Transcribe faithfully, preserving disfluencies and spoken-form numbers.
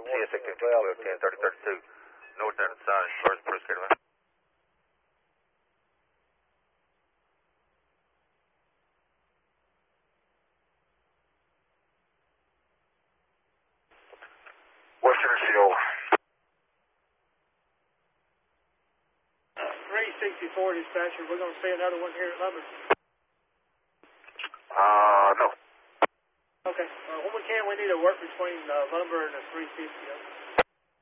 C S six two twelve, ten thirty thirty-two, north end side, first first Carolina. Western Tennessee, over. three sixty-four dispatcher, we're going to see another one here at Lumber. Uh, no. Okay, uh, when we can, we need to work between uh, Lumber and the three fifty.